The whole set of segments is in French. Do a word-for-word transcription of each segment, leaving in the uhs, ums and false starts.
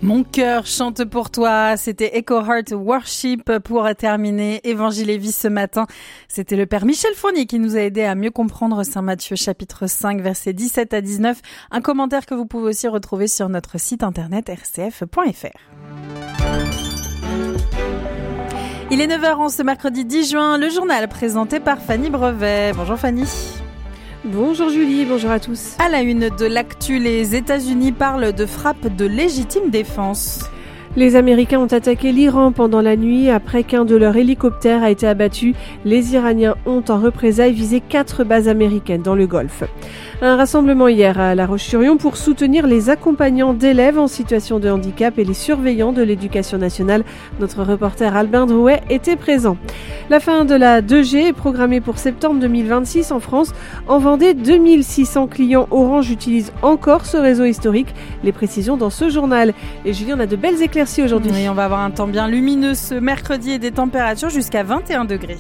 Mon cœur chante pour toi, c'était Echo Heart Worship pour terminer Évangile et Vie ce matin. C'était le Père Michel Fournier qui nous a aidé à mieux comprendre Saint Matthieu chapitre cinq versets dix-sept à dix-neuf. Un commentaire que vous pouvez aussi retrouver sur notre site internet r c f point f r. Il est neuf heures en ce mercredi dix juin, le journal présenté par Fanny Brevet. Bonjour Fanny. Bonjour Julie, bonjour à tous. À la une de l'actu, les États-Unis parlent de frappe de légitime défense. Les Américains ont attaqué l'Iran pendant la nuit après qu'un de leurs hélicoptères a été abattu. Les Iraniens ont en représailles visé quatre bases américaines dans le Golfe. Un rassemblement hier à La Roche-sur-Yon pour soutenir les accompagnants d'élèves en situation de handicap et les surveillants de l'éducation nationale. Notre reporter Albin Drouet était présent. La fin de la deux G est programmée pour septembre deux mille vingt-six en France. En Vendée, deux mille six cents clients Orange utilisent encore ce réseau historique. Les précisions dans ce journal. Et Julie, on a de belles éclaircies aujourd'hui. Oui, on va avoir un temps bien lumineux ce mercredi et des températures jusqu'à vingt et un degrés.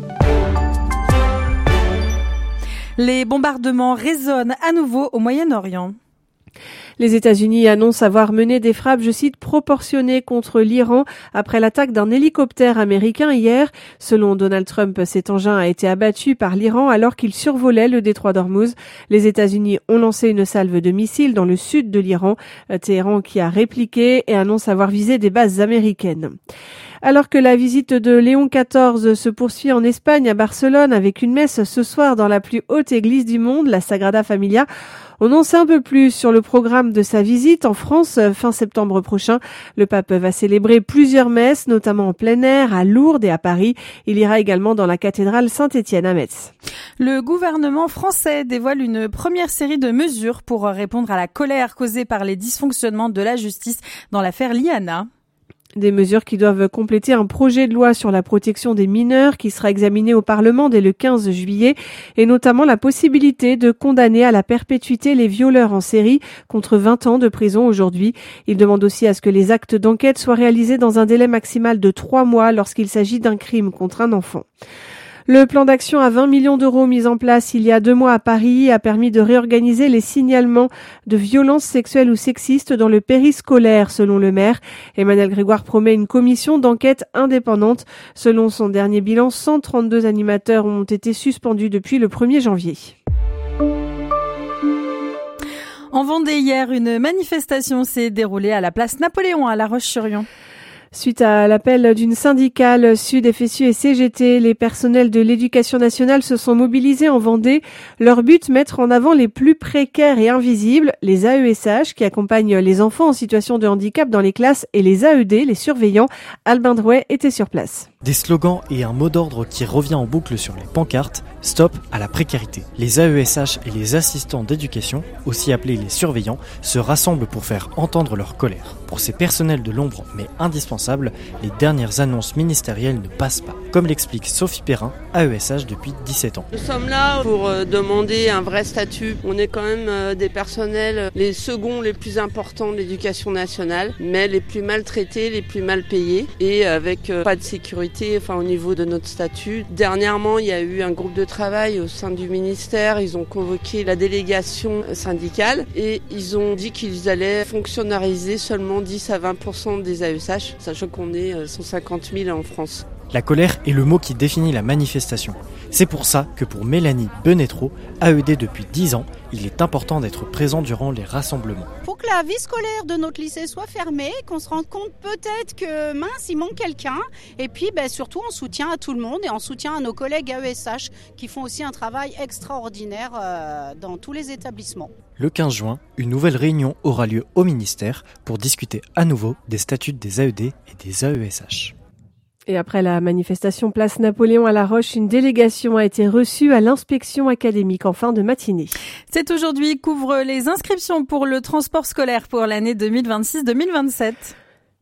Les bombardements résonnent à nouveau au Moyen-Orient. Les États-Unis annoncent avoir mené des frappes, je cite, proportionnées contre l'Iran après l'attaque d'un hélicoptère américain hier. Selon Donald Trump, cet engin a été abattu par l'Iran alors qu'il survolait le détroit d'Ormuz. Les États-Unis ont lancé une salve de missiles dans le sud de l'Iran. Téhéran qui a répliqué et annonce avoir visé des bases américaines. Alors que la visite de Léon quatorze se poursuit en Espagne, à Barcelone, avec une messe ce soir dans la plus haute église du monde, la Sagrada Familia, on en sait un peu plus sur le programme de sa visite en France fin septembre prochain. Le pape va célébrer plusieurs messes, notamment en plein air, à Lourdes et à Paris. Il ira également dans la cathédrale Saint-Étienne à Metz. Le gouvernement français dévoile une première série de mesures pour répondre à la colère causée par les dysfonctionnements de la justice dans l'affaire Liana. Des mesures qui doivent compléter un projet de loi sur la protection des mineurs qui sera examiné au Parlement dès le quinze juillet et notamment la possibilité de condamner à la perpétuité les violeurs en série contre vingt ans de prison aujourd'hui. Il demande aussi à ce que les actes d'enquête soient réalisés dans un délai maximal de trois mois lorsqu'il s'agit d'un crime contre un enfant. Le plan d'action à vingt millions d'euros mis en place il y a deux mois à Paris a permis de réorganiser les signalements de violences sexuelles ou sexistes dans le périscolaire, selon le maire. Emmanuel Grégoire promet une commission d'enquête indépendante. Selon son dernier bilan, cent trente-deux animateurs ont été suspendus depuis le premier janvier. En Vendée, hier, une manifestation s'est déroulée à la place Napoléon à La Roche-sur-Yon. Suite à l'appel d'une syndicale, Sud, F S U et C G T, les personnels de l'éducation nationale se sont mobilisés en Vendée. Leur but, mettre en avant les plus précaires et invisibles, les A E S H qui accompagnent les enfants en situation de handicap dans les classes et les A E D, les surveillants. Albin Drouet était sur place. Des slogans et un mot d'ordre qui revient en boucle sur les pancartes. Stop à la précarité. Les A E S H et les assistants d'éducation, aussi appelés les surveillants, se rassemblent pour faire entendre leur colère. Pour ces personnels de l'ombre mais indispensables, les dernières annonces ministérielles ne passent pas. Comme l'explique Sophie Perrin, A E S H depuis dix-sept ans. Nous sommes là pour demander un vrai statut. On est quand même des personnels, les seconds les plus importants de l'éducation nationale, mais les plus maltraités, les plus mal payés et avec pas de sécurité enfin, au niveau de notre statut. Dernièrement, il y a eu un groupe de travail au sein du ministère. Ils ont convoqué la délégation syndicale et ils ont dit qu'ils allaient fonctionnariser seulement dix à vingt pour cent des A E S H, sachant qu'on est cent cinquante mille en France. La colère est le mot qui définit la manifestation. C'est pour ça que pour Mélanie Benetro, A E D depuis dix ans, il est important d'être présent durant les rassemblements. Pour que la vie scolaire de notre lycée soit fermée, qu'on se rende compte peut-être que mince, il manque quelqu'un. Et puis ben, surtout en soutien à tout le monde et en soutien à nos collègues A E S H qui font aussi un travail extraordinaire euh, dans tous les établissements. Le quinze juin, une nouvelle réunion aura lieu au ministère pour discuter à nouveau des statuts des A E D et des A E S H. Et après la manifestation place Napoléon à La Roche, une délégation a été reçue à l'inspection académique en fin de matinée. C'est aujourd'hui qu'ouvrent les inscriptions pour le transport scolaire pour l'année deux mille vingt-six deux mille vingt-sept.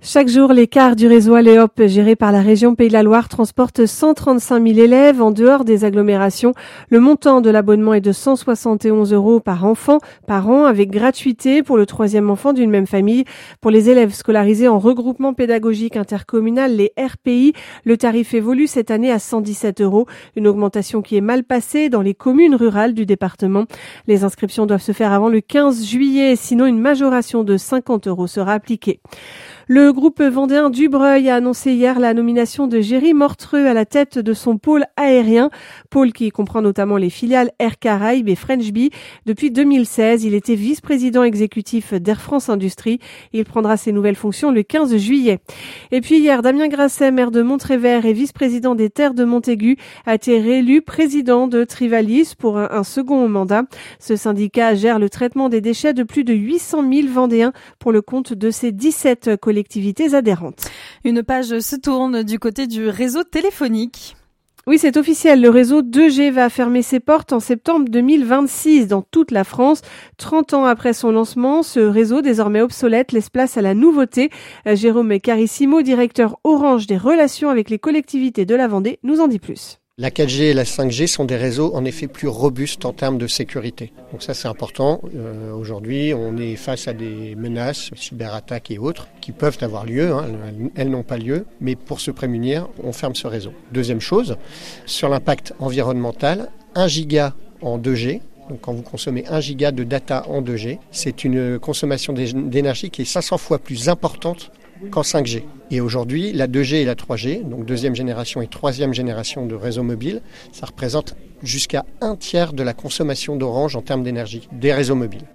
Chaque jour, les cars du réseau Aléop, géré par la région Pays de la Loire, transportent cent trente-cinq mille élèves en dehors des agglomérations. Le montant de l'abonnement est de cent soixante et onze euros par enfant par an, avec gratuité pour le troisième enfant d'une même famille. Pour les élèves scolarisés en regroupement pédagogique intercommunal, les R P I, le tarif évolue cette année à cent dix-sept euros. Une augmentation qui est mal passée dans les communes rurales du département. Les inscriptions doivent se faire avant le quinze juillet, sinon une majoration de cinquante euros sera appliquée. Le groupe vendéen Dubreuil a annoncé hier la nomination de Géry Mortreux à la tête de son pôle aérien, pôle qui comprend notamment les filiales Air Caraïbes et French Bee. Depuis deux mille seize, il était vice-président exécutif d'Air France Industrie. Il prendra ses nouvelles fonctions le quinze juillet. Et puis hier, Damien Grasset, maire de Montrévert et vice-président des Terres de Montaigu, a été réélu président de Trivalis pour un, un second mandat. Ce syndicat gère le traitement des déchets de plus de huit cent mille Vendéens pour le compte de ses dix-sept collectivités. collectivités adhérentes. Une page se tourne du côté du réseau téléphonique. Oui, c'est officiel. Le réseau deux G va fermer ses portes en septembre deux mille vingt-six dans toute la France. trente ans après son lancement, ce réseau, désormais obsolète, laisse place à la nouveauté. Jérôme Carissimo, directeur Orange des relations avec les collectivités de la Vendée, nous en dit plus. La quatre G et la cinq G sont des réseaux en effet plus robustes en termes de sécurité. Donc ça c'est important. Euh, aujourd'hui on est face à des menaces, cyberattaques et autres qui peuvent avoir lieu, hein. elles, elles n'ont pas lieu, mais pour se prémunir, on ferme ce réseau. Deuxième chose, sur l'impact environnemental, un giga en deux G. Donc quand vous consommez un giga de data en deux G, c'est une consommation d'énergie qui est cinq cents fois plus importante qu'en cinq G. Et aujourd'hui, la deux G et la trois G, donc deuxième génération et troisième génération de réseaux mobiles, ça représente jusqu'à un tiers de la consommation d'Orange en termes d'énergie des réseaux mobiles.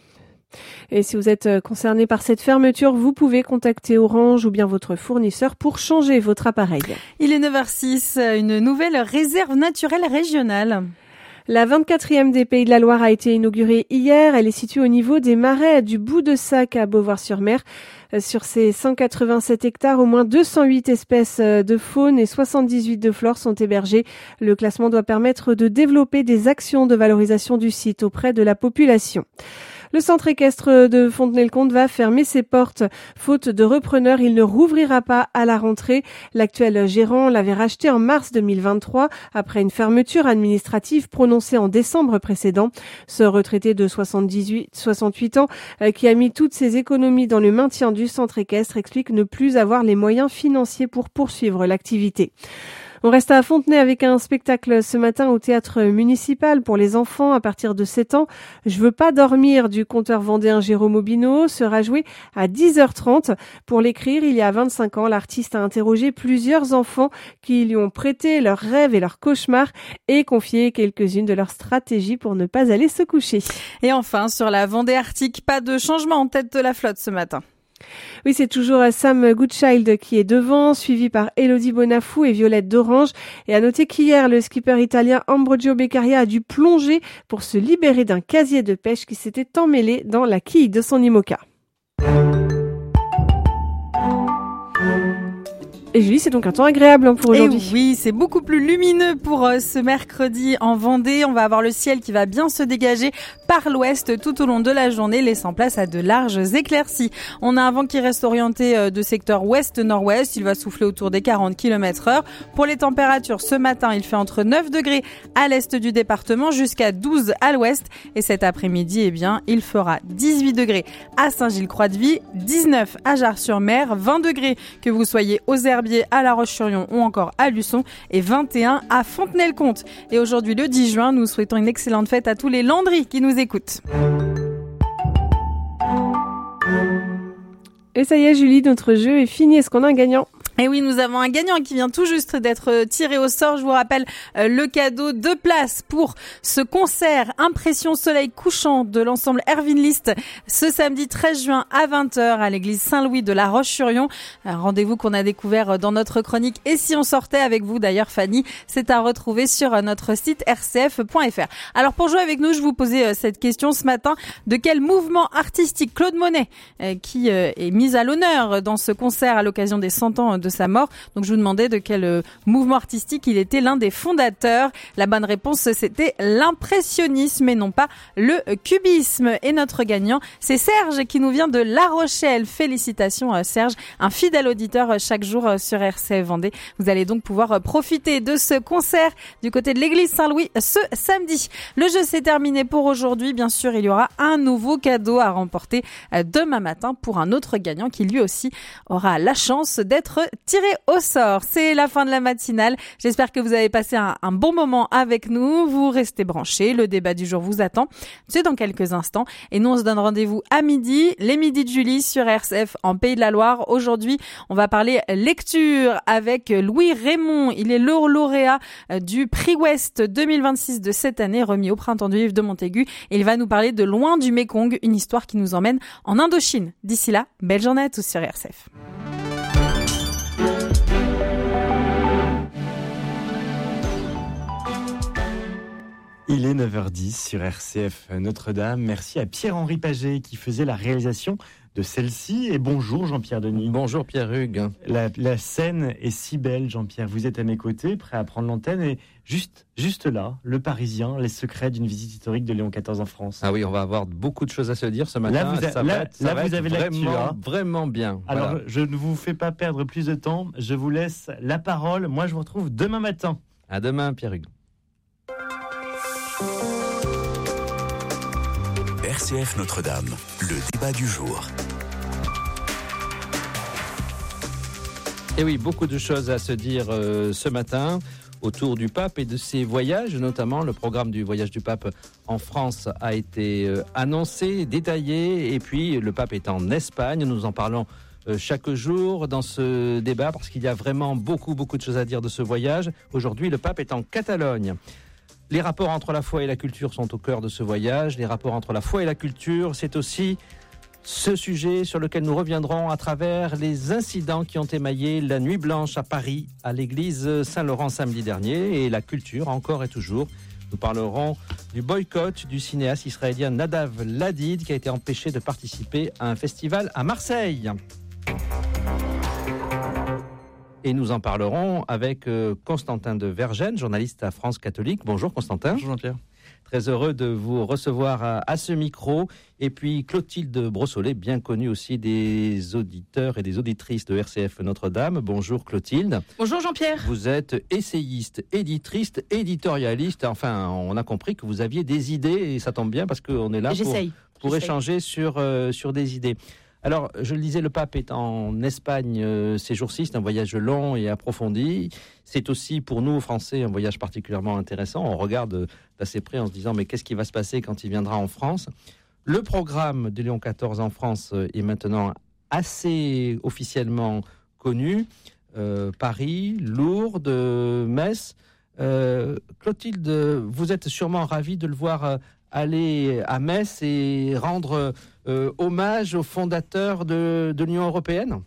Et si vous êtes concerné par cette fermeture, vous pouvez contacter Orange ou bien votre fournisseur pour changer votre appareil. Il est neuf heures six, une nouvelle réserve naturelle régionale. La vingt-quatrième des Pays de la Loire a été inaugurée hier. Elle est située au niveau des marais du Bout de Sac à Beauvoir-sur-Mer. Sur ces cent quatre-vingt-sept hectares, au moins deux cent huit espèces de faune et soixante-dix-huit de flore sont hébergées. Le classement doit permettre de développer des actions de valorisation du site auprès de la population. Le centre équestre de Fontenay-le-Comte va fermer ses portes. Faute de repreneur, il ne rouvrira pas à la rentrée. L'actuel gérant l'avait racheté en mars deux mille vingt-trois après une fermeture administrative prononcée en décembre précédent. Ce retraité de soixante-dix-huit, soixante-huit ans qui a mis toutes ses économies dans le maintien du centre équestre explique ne plus avoir les moyens financiers pour poursuivre l'activité. On reste à Fontenay avec un spectacle ce matin au théâtre municipal pour les enfants à partir de sept ans. Je veux pas dormir du conteur vendéen Jérôme Aubineau sera joué à dix heures trente. Pour l'écrire, il y a vingt-cinq ans, l'artiste a interrogé plusieurs enfants qui lui ont prêté leurs rêves et leurs cauchemars et confié quelques-unes de leurs stratégies pour ne pas aller se coucher. Et enfin, sur la Vendée Arctique, pas de changement en tête de la flotte ce matin. Oui, c'est toujours Sam Goodchild qui est devant, suivi par Elodie Bonafou et Violette d'Orange. Et à noter qu'hier, le skipper italien Ambrogio Beccaria a dû plonger pour se libérer d'un casier de pêche qui s'était emmêlé dans la quille de son IMOCA. Et Julie, c'est donc un temps agréable pour aujourd'hui. Et oui, c'est beaucoup plus lumineux pour euh, ce mercredi en Vendée. On va avoir le ciel qui va bien se dégager par l'ouest tout au long de la journée, laissant place à de larges éclaircies. On a un vent qui reste orienté euh, de secteur ouest-nord-ouest. Il va souffler autour des quarante kilomètres heure. Pour les températures, ce matin, il fait entre neuf degrés à l'est du département jusqu'à douze à l'ouest. Et cet après-midi, eh bien, il fera dix-huit degrés à Saint-Gilles-Croix-de-Vie, dix-neuf à Jars-sur-Mer, vingt degrés que vous soyez aux Herbiers, à La Roche-sur-Yon ou encore à Luçon et vingt et un à Fontenay-le-Comte. Et aujourd'hui, le dix juin, nous souhaitons une excellente fête à tous les Landry qui nous écoutent. Et ça y est, Julie, notre jeu est fini. Est-ce qu'on a un gagnant ? Et oui, nous avons un gagnant qui vient tout juste d'être tiré au sort. Je vous rappelle euh, le cadeau de place pour ce concert Impression Soleil Couchant de l'ensemble Erwin List ce samedi treize juin à vingt heures à l'église Saint-Louis de La Roche-sur-Yon. Un rendez-vous qu'on a découvert dans notre chronique Et si on sortait avec vous d'ailleurs, Fanny, c'est à retrouver sur notre site r c f point f r. Alors pour jouer avec nous, je vous posais cette question ce matin. De quel mouvement artistique Claude Monet, euh, qui euh, est mis à l'honneur dans ce concert à l'occasion des cent ans de de sa mort. Donc je vous demandais de quel euh, mouvement artistique il était l'un des fondateurs. La bonne réponse, c'était l'impressionnisme et non pas le cubisme. Et notre gagnant, c'est Serge qui nous vient de La Rochelle. Félicitations Serge, un fidèle auditeur chaque jour sur R C F Vendée. Vous allez donc pouvoir profiter de ce concert du côté de l'église Saint-Louis ce samedi. Le jeu s'est terminé pour aujourd'hui. Bien sûr, il y aura un nouveau cadeau à remporter demain matin pour un autre gagnant qui lui aussi aura la chance d'être tiré au sort. C'est la fin de la matinale. J'espère que vous avez passé un, un bon moment avec nous. Vous restez branchés. Le débat du jour vous attend. C'est dans quelques instants. Et nous, on se donne rendez-vous à midi. Les midis de Julie sur R C F en Pays de la Loire. Aujourd'hui, on va parler lecture avec Louis Raymond. Il est le lauréat du prix Ouest deux mille vingt-six de cette année, remis au Printemps du Livre de Montaigu. Et il va nous parler de Loin du Mékong, une histoire qui nous emmène en Indochine. D'ici là, belle journée à tous sur R C F. Il est neuf heures dix sur R C F Notre-Dame. Merci à Pierre-Henri Paget qui faisait la réalisation de celle-ci. Et bonjour Jean-Pierre Denis. Bonjour Pierre-Hugues. La, la scène est si belle, Jean-Pierre. Vous êtes à mes côtés, prêt à prendre l'antenne. Et juste, juste là, Le Parisien, les secrets d'une visite historique de Léon quatorze en France. Ah oui, on va avoir beaucoup de choses à se dire ce matin. Là, vous, a, ça là, va être, ça là, va vous être avez l'actu, vraiment, hein. vraiment bien. Alors, voilà. Je ne vous fais pas perdre plus de temps. Je vous laisse la parole. Moi, je vous retrouve demain matin. À demain, Pierre-Hugues. R C F Notre-Dame, le débat du jour. Et oui, beaucoup de choses à se dire euh, ce matin autour du pape et de ses voyages, notamment le programme du voyage du pape en France a été euh, annoncé, détaillé, et puis le pape est en Espagne. Nous en parlons euh, chaque jour dans ce débat parce qu'il y a vraiment beaucoup, beaucoup de choses à dire de ce voyage. Aujourd'hui, le pape est en Catalogne. Les rapports entre la foi et la culture sont au cœur de ce voyage. Les rapports entre la foi et la culture, c'est aussi ce sujet sur lequel nous reviendrons à travers les incidents qui ont émaillé la nuit blanche à Paris, à l'église Saint-Laurent samedi dernier. Et la culture, encore et toujours. Nous parlerons du boycott du cinéaste israélien Nadav Ladid qui a été empêché de participer à un festival à Marseille. Et nous en parlerons avec euh, Constantin de Vergennes, journaliste à France Catholique. Bonjour Constantin. Bonjour Jean-Pierre. Très heureux de vous recevoir à, à ce micro. Et puis Clotilde Brossolet, bien connue aussi des auditeurs et des auditrices de R C F Notre-Dame. Bonjour Clotilde. Bonjour Jean-Pierre. Vous êtes essayiste, éditrice, éditorialiste. Enfin, on a compris que vous aviez des idées et ça tombe bien parce qu'on est là pour, pour J'essaye. échanger sur, euh, sur des idées. Alors, je le disais, le pape est en Espagne euh, ces jours-ci. C'est un voyage long et approfondi. C'est aussi, pour nous, Français, un voyage particulièrement intéressant. On regarde d'assez près en se disant, mais qu'est-ce qui va se passer quand il viendra en France ? Le programme de Léon quatorze en France est maintenant assez officiellement connu. Euh, Paris, Lourdes, Metz. Euh, Clotilde, vous êtes sûrement ravie de le voir aller à Metz et rendre euh, hommage aux fondateurs de, de l'Union européenne.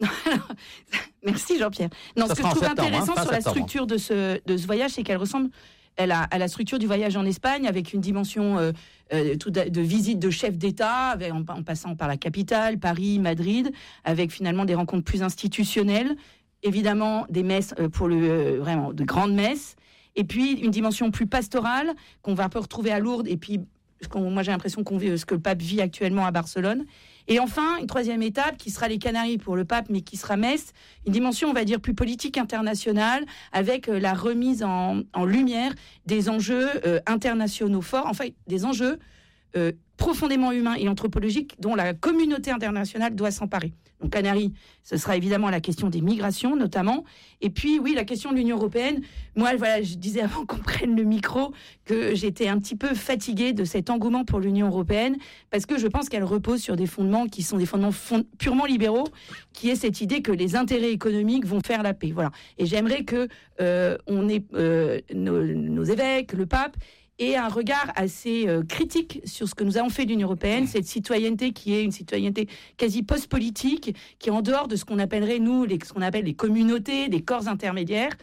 Merci Jean-Pierre. Non, Ça ce que je trouve septembre, intéressant hein, sur la septembre. structure de ce, de ce voyage, c'est qu'elle ressemble elle a, à la structure du voyage en Espagne, avec une dimension euh, euh, tout de, de visite de chefs d'État, avec, en, en passant par la capitale, Paris, Madrid, avec finalement des rencontres plus institutionnelles, évidemment des messes euh, pour le euh, vraiment de grandes messes, et puis une dimension plus pastorale qu'on va un peu retrouver à Lourdes, et puis ce qu'on, moi j'ai l'impression qu'on vit ce que le pape vit actuellement à Barcelone. Et enfin, une troisième étape qui sera les Canaries pour le pape, mais qui sera Metz, une dimension, on va dire, plus politique internationale, avec euh, la remise en, en lumière des enjeux euh, internationaux forts, enfin des enjeux euh, profondément humains et anthropologiques dont la communauté internationale doit s'emparer. Donc Canaries, ce sera évidemment la question des migrations notamment, et puis oui, la question de l'Union européenne. Moi, voilà, je disais avant qu'on prenne le micro que j'étais un petit peu fatiguée de cet engouement pour l'Union européenne, parce que je pense qu'elle repose sur des fondements qui sont des fondements fond- purement libéraux, qui est cette idée que les intérêts économiques vont faire la paix. Voilà. Et j'aimerais que euh, on ait euh, nos, nos évêques, le pape, et un regard assez euh, critique sur ce que nous avons fait de l'Union européenne, cette citoyenneté qui est une citoyenneté quasi post-politique, qui est en dehors de ce qu'on appellerait, nous, les, ce qu'on appelle les communautés, les corps intermédiaires.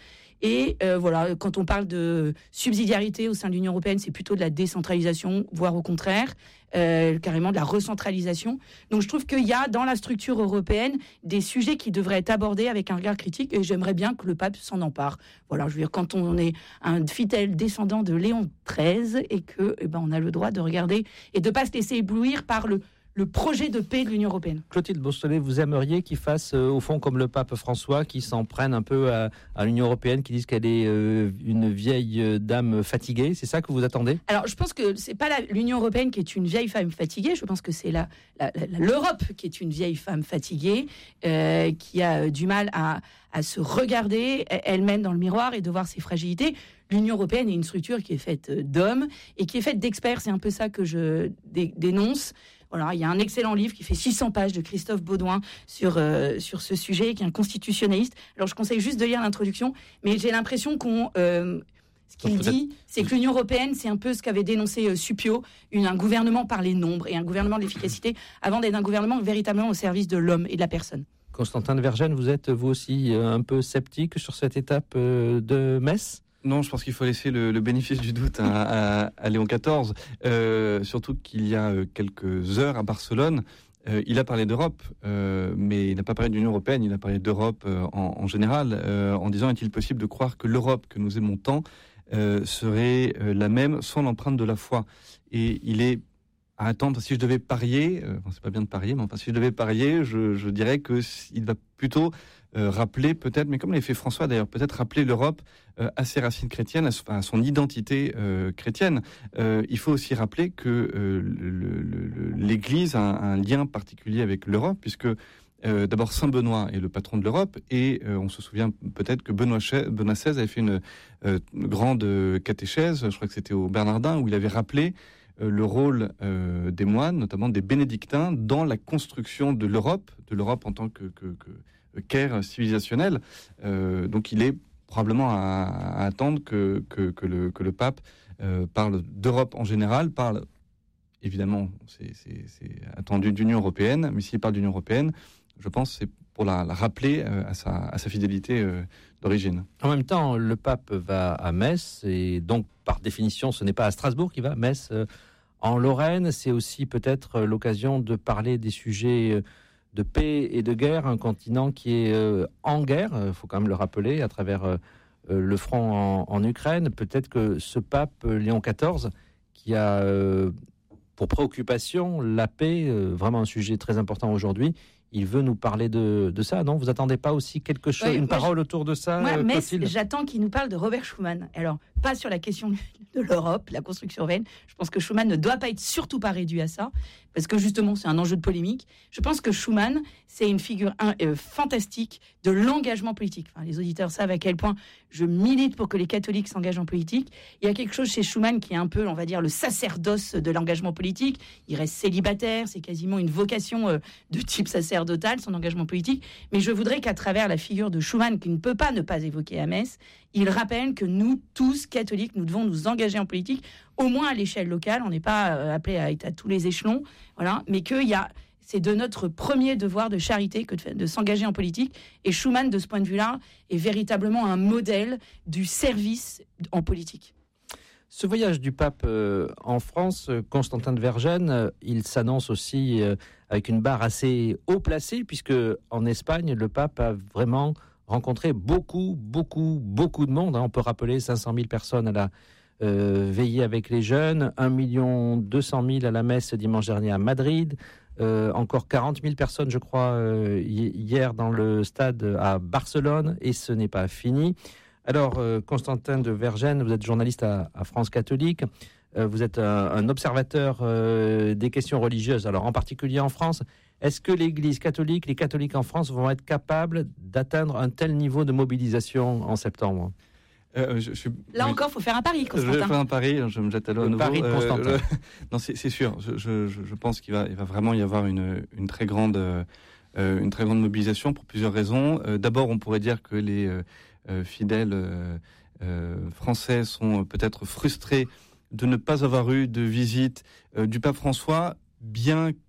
Et euh, voilà, quand on parle de subsidiarité au sein de l'Union européenne, c'est plutôt de la décentralisation, voire au contraire, euh, carrément de la recentralisation. Donc je trouve qu'il y a dans la structure européenne des sujets qui devraient être abordés avec un regard critique, et j'aimerais bien que le pape s'en empare. Voilà, je veux dire, quand on est un fidèle descendant de Léon treize et que, eh ben, on a le droit de regarder et de pas se laisser éblouir par le le projet de paix de l'Union européenne. Clotilde Beausoleil, vous aimeriez qu'il fasse, euh, au fond, comme le pape François, qui s'en prenne un peu à, à l'Union européenne, qui dise qu'elle est euh, une vieille euh, dame fatiguée. C'est ça que vous attendez ? Alors, je pense que c'est pas la, l'Union européenne qui est une vieille femme fatiguée. Je pense que c'est la, la, la, l'Europe qui est une vieille femme fatiguée, euh, qui a du mal à, à se regarder elle-même dans le miroir et de voir ses fragilités. L'Union européenne est une structure qui est faite d'hommes et qui est faite d'experts. C'est un peu ça que je dé- dénonce. Voilà, il y a un excellent livre qui fait six cents pages de Christophe Baudouin sur, euh, sur ce sujet, qui est un constitutionnaliste. Alors, je conseille juste de lire l'introduction, mais j'ai l'impression qu'on... Euh, ce qu'il dit, c'est que l'Union européenne, c'est un peu ce qu'avait dénoncé euh, Suppiot, une, un gouvernement par les nombres et un gouvernement de l'efficacité, avant d'être un gouvernement véritablement au service de l'homme et de la personne. Constantin de Vergennes, vous êtes vous aussi un peu sceptique sur cette étape de Metz ? Non, je pense qu'il faut laisser le, le bénéfice du doute à, à, à Léon quatorze, euh, surtout qu'il y a quelques heures à Barcelone, euh, il a parlé d'Europe, euh, mais il n'a pas parlé de l'Union européenne, il a parlé d'Europe euh, en, en général, euh, en disant « Est-il possible de croire que l'Europe que nous aimons tant euh, serait euh, la même sans l'empreinte de la foi ?» Et il est à attendre, si je devais parier, euh, c'est pas bien de parier, mais enfin si je devais parier, je, je dirais que il va plutôt euh, rappeler peut-être, mais comme l'a fait François d'ailleurs, peut-être rappeler l'Europe euh, à ses racines chrétiennes, à, à son identité euh, chrétienne. Euh, il faut aussi rappeler que euh, le, le, l'Église a un, un lien particulier avec l'Europe, puisque Euh, d'abord, Saint Benoît est le patron de l'Europe, et euh, on se souvient peut-être que Benoît, Benoît seize avait fait une, euh, une grande catéchèse, je crois que c'était au Bernardin, où il avait rappelé euh, le rôle euh, des moines, notamment des bénédictins, dans la construction de l'Europe, de l'Europe en tant que, que, que qu'ère civilisationnelle. Euh, donc il est probablement à, à attendre que, que, que, le, que le pape euh, parle d'Europe en général, parle... Évidemment, c'est, c'est, c'est attendu d'Union européenne, mais s'il parle d'Union européenne, je pense que c'est pour la, la rappeler euh, à, sa, à sa fidélité euh, d'origine. En même temps, le pape va à Metz, et donc, par définition, ce n'est pas à Strasbourg qu'il va. Metz, euh, en Lorraine, c'est aussi peut-être l'occasion de parler des sujets de paix et de guerre, un continent qui est euh, en guerre, il faut quand même le rappeler, à travers euh, le front en, en Ukraine. Peut-être que ce pape, Léon quatorze, qui a... Euh, pour préoccupation, la paix, euh, vraiment un sujet très important aujourd'hui. Il veut nous parler de, de ça, non ? Vous attendez pas aussi quelque chose, oui, une parole je, autour de ça, moi, euh, mais Clotilde ? J'attends qu'il nous parle de Robert Schuman. Alors, pas sur la question de l'Europe, la construction européenne. Je pense que Schuman ne doit pas être surtout pas réduit à ça, parce que justement, c'est un enjeu de polémique. Je pense que Schuman, c'est une figure un, euh, fantastique de l'engagement politique. Enfin, les auditeurs savent à quel point je milite pour que les catholiques s'engagent en politique. Il y a quelque chose chez Schuman qui est un peu, on va dire, le sacerdoce de l'engagement politique. Il reste célibataire, c'est quasiment une vocation euh, de type sacerdotal, son engagement politique. Mais je voudrais qu'à travers la figure de Schuman, qui ne peut pas ne pas évoquer à Metz, il rappelle que nous, tous catholiques, nous devons nous engager en politique, au moins à l'échelle locale. On n'est pas euh, appelé à être à tous les échelons, voilà. Mais qu'il y a, c'est de notre premier devoir de charité que de, de s'engager en politique. Et Schuman, de ce point de vue-là, est véritablement un modèle du service en politique. Ce voyage du pape euh, en France, Constantin de Vergennes, euh, il s'annonce aussi euh, avec une barre assez haut placée, puisque en Espagne, le pape a vraiment rencontré beaucoup, beaucoup, beaucoup de monde. Hein. On peut rappeler cinq cent mille personnes à la euh, veillée avec les jeunes, un million deux cent mille à la messe dimanche dernier à Madrid, euh, encore quarante mille personnes, je crois, euh, hier dans le stade à Barcelone, et ce n'est pas fini. Alors, euh, Constantin de Vergennes, vous êtes journaliste à, à France Catholique, euh, vous êtes un, un observateur euh, des questions religieuses, alors en particulier en France. Est-ce que l'Église catholique, les catholiques en France vont être capables d'atteindre un tel niveau de mobilisation en septembre ? Euh, je, je suis... Là encore, il faut faire un pari, Constantin. Je vais faire un pari, je me jette à l'eau à le nouveau. Pari de Constantin. Euh, le... Non, c'est, c'est sûr. Je, je, je pense qu'il va, il va vraiment y avoir une, une très grande, euh, une très grande mobilisation pour plusieurs raisons. Euh, d'abord, on pourrait dire que les euh, euh, fidèles euh, euh, français sont peut-être frustrés de ne pas avoir eu de visite euh, du pape François, bien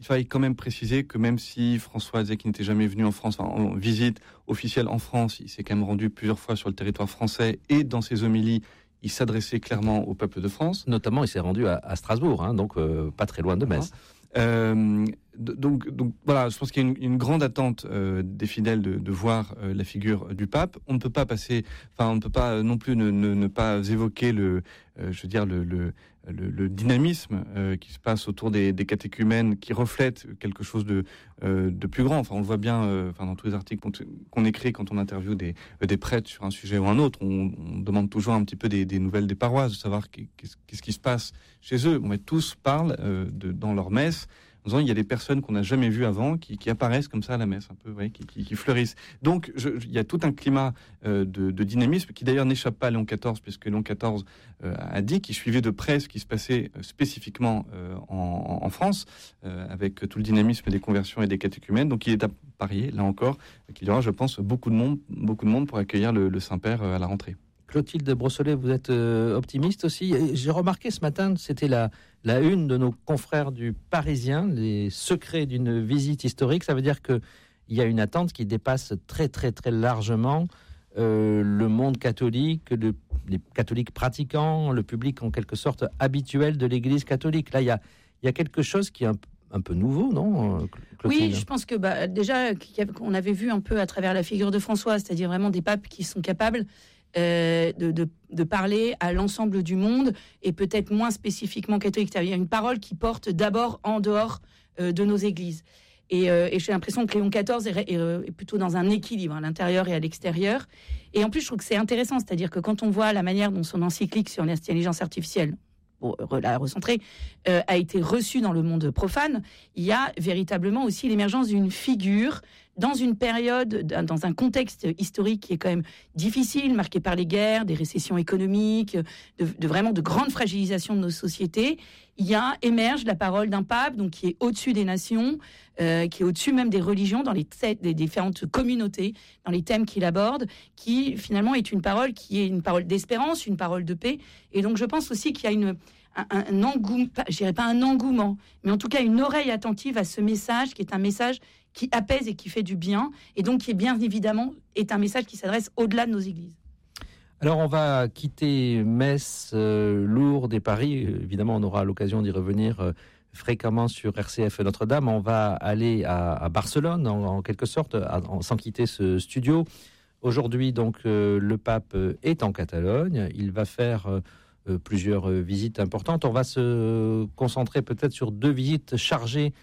il fallait quand même préciser que même si François disait qu'il n'était jamais venu en France, enfin, en visite officielle en France, il s'est quand même rendu plusieurs fois sur le territoire français et dans ses homélies, il s'adressait clairement au peuple de France. Notamment, il s'est rendu à, à Strasbourg, hein, donc euh, pas très loin de Metz. Euh, donc, donc voilà, je pense qu'il y a une, une grande attente euh, des fidèles de, de voir euh, la figure du pape. On ne peut pas passer, enfin, on ne peut pas euh, non plus ne, ne, ne pas évoquer le, euh, je veux dire le, le, le, le dynamisme euh, qui se passe autour des, des catéchumènes, qui reflète quelque chose de, euh, de plus grand. Enfin, on le voit bien, euh, enfin, dans tous les articles qu'on, qu'on écrit quand on interviewe des, des prêtres sur un sujet ou un autre. On, on demande toujours un petit peu des, des nouvelles des paroisses, de savoir qu'est-ce, qu'est-ce qui se passe chez eux. Bon, mais tous parlent euh, de, dans leur messe. En disant, il y a des personnes qu'on n'a jamais vues avant qui, qui apparaissent comme ça à la messe, un peu, vous voyez, qui, qui, qui fleurissent. Donc, je, il y a tout un climat euh, de, de dynamisme qui d'ailleurs n'échappe pas à Léon quatorze, puisque Léon quatorze euh, a dit qu'il suivait de près ce qui se passait euh, spécifiquement euh, en, en France, euh, avec tout le dynamisme des conversions et des catéchumènes. Donc, il est à parier, là encore, qu'il y aura, je pense, beaucoup de monde, beaucoup de monde pour accueillir le, le Saint-Père euh, à la rentrée. Clotilde Brossolet, vous êtes euh, optimiste aussi. J'ai remarqué ce matin, c'était la, la une de nos confrères du Parisien, les secrets d'une visite historique. Ça veut dire qu'il y a une attente qui dépasse très très très largement euh, le monde catholique, le, les catholiques pratiquants, le public en quelque sorte habituel de l'Église catholique. Là, il y a, il y a quelque chose qui est un, un peu nouveau, non, Clotilde ? Oui, je pense que bah, déjà, qu'on avait vu un peu à travers la figure de François, c'est-à-dire vraiment des papes qui sont capables Euh, de, de, de parler à l'ensemble du monde et peut-être moins spécifiquement catholique. Il y a une parole qui porte d'abord en dehors euh, de nos églises. Et, euh, et j'ai l'impression que Léon quatorze est, est, est plutôt dans un équilibre à l'intérieur et à l'extérieur. Et en plus, je trouve que c'est intéressant, c'est-à-dire que quand on voit la manière dont son encyclique sur l'intelligence artificielle, pour la recentrer, euh, a été reçue dans le monde profane, il y a véritablement aussi l'émergence d'une figure dans une période, dans un contexte historique qui est quand même difficile, marqué par les guerres, des récessions économiques, de, de vraiment de grandes fragilisations de nos sociétés. Il y a émerge la parole d'un pape, donc qui est au-dessus des nations, euh, qui est au-dessus même des religions, dans les, t- des différentes communautés, dans les thèmes qu'il aborde, qui finalement est une parole qui est une parole d'espérance, une parole de paix. Et donc je pense aussi qu'il y a une un, un engouement, je dirais pas un engouement, mais en tout cas une oreille attentive à ce message qui est un message qui apaise et qui fait du bien, et donc qui est bien évidemment est un message qui s'adresse au-delà de nos églises. Alors on va quitter Metz, euh, Lourdes et Paris. Évidemment, on aura l'occasion d'y revenir euh, fréquemment sur R C F Notre-Dame. On va aller à, à Barcelone, en, en quelque sorte, à, en, sans quitter ce studio. Aujourd'hui, donc, euh, le pape est en Catalogne. Il va faire euh, plusieurs euh, visites importantes. On va se concentrer peut-être sur deux visites chargées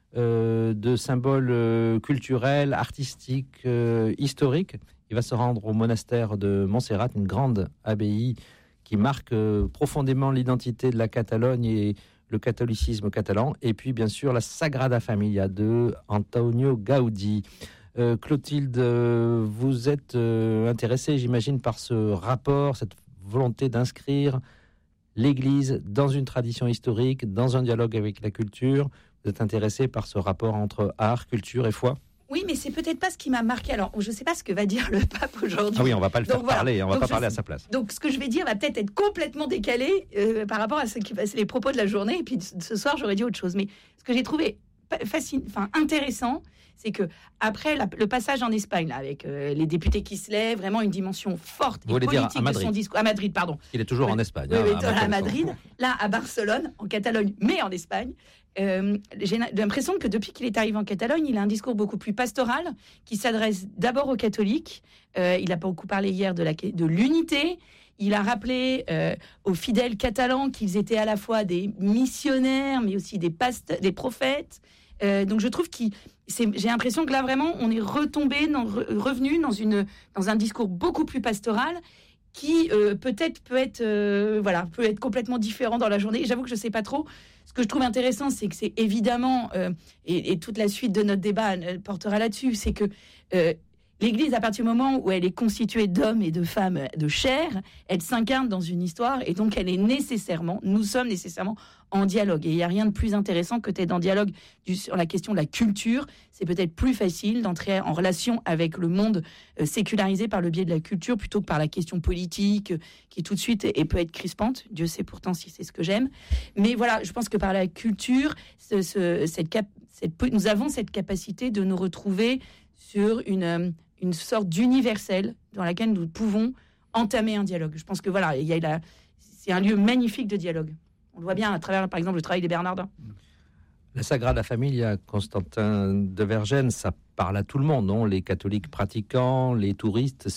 Euh, de symboles euh, culturels, artistiques, euh, historiques. Il va se rendre au monastère de Montserrat, une grande abbaye qui marque euh, profondément l'identité de la Catalogne et le catholicisme catalan. Et puis, bien sûr, la Sagrada Familia de Antonio Gaudí. Euh, Clotilde, euh, vous êtes euh, intéressée, j'imagine, par ce rapport, cette volonté d'inscrire l'Église dans une tradition historique, dans un dialogue avec la culture. Vous êtes intéressé par ce rapport entre art, culture et foi ? Oui, mais c'est peut-être pas ce qui m'a marqué. Alors, je ne sais pas ce que va dire le pape aujourd'hui. Ah oui, on ne va pas le faire donc, voilà. parler, on ne va donc, pas parler je, à sa place. Donc, ce que je vais dire va peut-être être complètement décalé euh, par rapport à ce qui c'est les propos de la journée. Et puis, ce soir, j'aurais dit autre chose. Mais ce que j'ai trouvé fascinant, enfin intéressant, c'est que après la, le passage en Espagne, là, avec euh, les députés qui se lèvent, vraiment une dimension forte Vous et politique dire à de son discours. À Madrid, pardon. Il est toujours oui. en Espagne. Oui, hein, oui, à, à Madrid. Là, à Barcelone, en Catalogne, mais en Espagne. Euh, j'ai l'impression que depuis qu'il est arrivé en Catalogne, il a un discours beaucoup plus pastoral, qui s'adresse d'abord aux catholiques. Euh, il a beaucoup parlé hier de, la, de l'unité. Il a rappelé euh, aux fidèles catalans qu'ils étaient à la fois des missionnaires, mais aussi des, pasteurs, des prophètes. Euh, donc je trouve qu'il, c'est, j'ai l'impression que là vraiment on est retombé, dans, re, revenu dans une dans un discours beaucoup plus pastoral qui euh, peut-être peut être euh, voilà peut être complètement différent dans la journée. Et j'avoue que je sais pas trop. Ce que je trouve intéressant, c'est que c'est évidemment euh, et, et toute la suite de notre débat euh, portera là-dessus, c'est que euh, l'Église, à partir du moment où elle est constituée d'hommes et de femmes de chair, elle s'incarne dans une histoire et donc elle est nécessairement, nous sommes nécessairement en dialogue. Et il n'y a rien de plus intéressant que d'être en dialogue du, sur la question de la culture. C'est peut-être plus facile d'entrer en relation avec le monde euh, sécularisé par le biais de la culture plutôt que par la question politique euh, qui tout de suite est, et peut être crispante. Dieu sait pourtant si c'est ce que j'aime. Mais voilà, je pense que par la culture, ce, ce, cette cap, cette, nous avons cette capacité de nous retrouver sur une, une sorte d'universel dans laquelle nous pouvons entamer un dialogue. Je pense que voilà, il y a la, c'est un lieu magnifique de dialogue. On le voit bien à travers, par exemple, le travail des Bernardins. La Sagrada Familia, Constantin de Vergennes, ça parle à tout le monde, non ? Les catholiques pratiquants, les touristes,